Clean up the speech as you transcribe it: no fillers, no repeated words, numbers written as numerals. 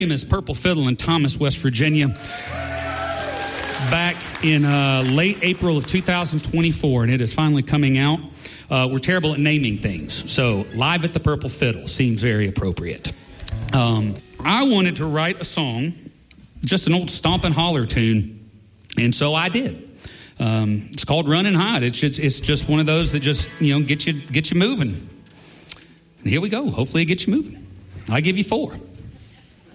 Is Purple Fiddle in Thomas, West Virginia, back in late April of 2024, and it is finally coming out. We're terrible at naming things, so Live at the Purple Fiddle seems very appropriate. I wanted to write a song, just an old stomp and holler tune, and so I did. It's called Run and Hide. It's just one of those that just get you moving. And here we go. Hopefully it gets you moving. I give you 4.